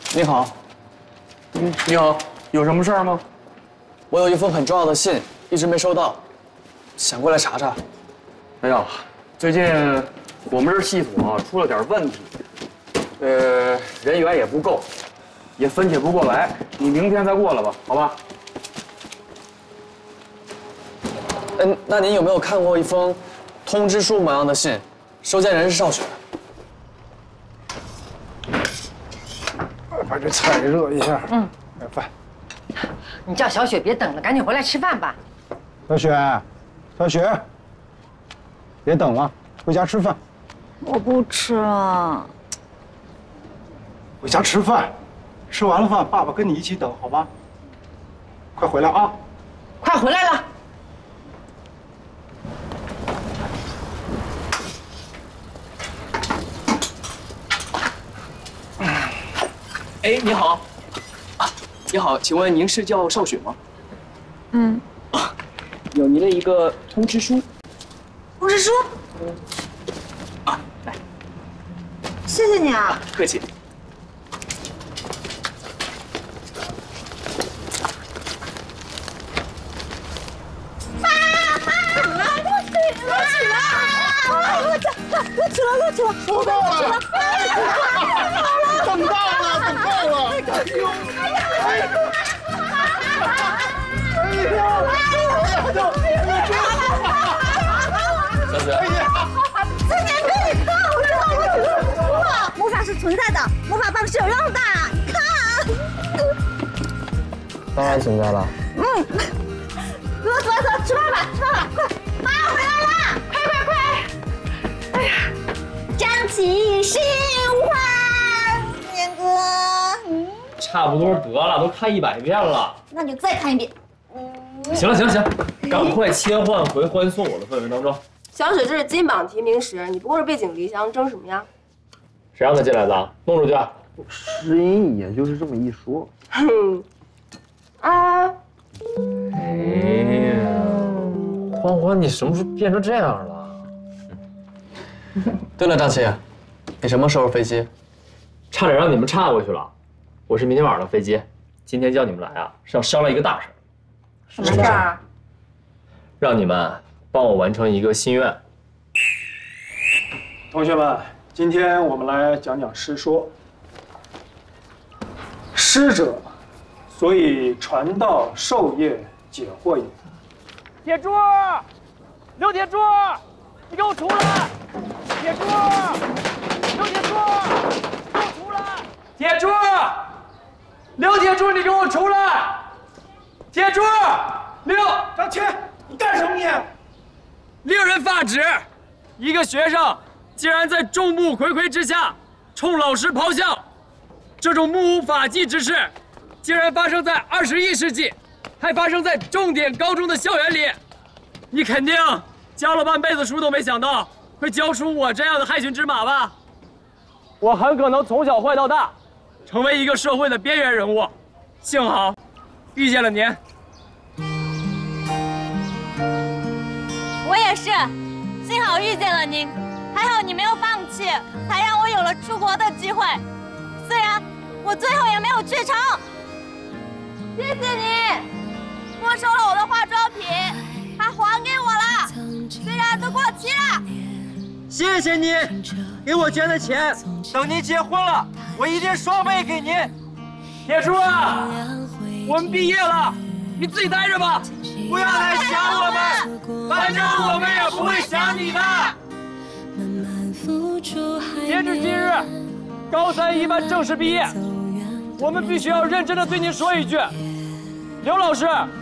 你好，你好，有什么事儿吗？我有一封很重要的信，一直没收到，想过来查查。哎呀，最近我们这系统啊出了点问题，人员也不够，也分解不过来。你明天再过来吧，好吧？那您有没有看过一封通知书模样的信？收件人是邵雪。 把这菜热一下。来饭。 你叫小雪别等了，赶紧回来吃饭吧。 小雪，小雪，别等了，回家吃饭。 我不吃了。 回家吃饭，吃完了饭，爸爸跟你一起等，好吗？快回来啊！ 快回来了。 哎，你好，你好，请问您是叫邵雪吗？ 嗯。 有您的一个通知书。 通知书？ 来， 谢谢你啊。 客气。 我起来， 收到了，等到了，等到了。 小雪， 今天给你看，我知道我只是输了。魔法是存在的，魔法棒是有用的，你看。 当然存在了。 走，吃饭吧，快！妈回来了，快！哎呀，张起新欢，年哥。 差不多得了，都看100遍了。 那你就再看一遍。 行了，赶快切换回欢送我的氛围当中。 小雪，这是金榜题名时，你不过是背井离乡，争什么呀？ 谁让他进来的？弄出去！ 诗音也就是这么一说。 哼，啊！ 哎呀，欢，你什么时候变成这样了？ 对了，张琪，你什么时候飞机？ 差点让你们岔过去了。我是明天晚上的飞机，今天叫你们来啊，是要商量一个大事。 什么事儿？ 让你们帮我完成一个心愿。 同学们，今天我们来讲讲诗说。师者，所以传道授业解惑也。 铁柱，刘铁柱，你给我出来！铁柱，刘铁柱，给我出来！铁柱，刘铁柱，你给我出来！铁柱， 张谦，你干什么你？ 令人发指！一个学生竟然在众目睽睽之下冲老师咆哮，这种目无法纪之事，竟然发生在21世纪，还发生在重点高中的校园里。你肯定教了半辈子书都没想到会教出我这样的害群之马吧？我很可能从小坏到大，成为一个社会的边缘人物。幸好遇见了您。 我也是，幸好遇见了您，还好你没有放弃，才让我有了出国的机会。虽然我最后也没有去成。谢谢你，没收了我的化妆品，还还给我了，虽然都过期了。 谢谢你给我捐的钱，等您结婚了，我一定双倍给您。铁叔啊，我们毕业了，你自己待着吧，不要来想我们，反正我们也不会想你的。截至今日，高3一班正式毕业，我们必须要认真的对您说一句，刘老师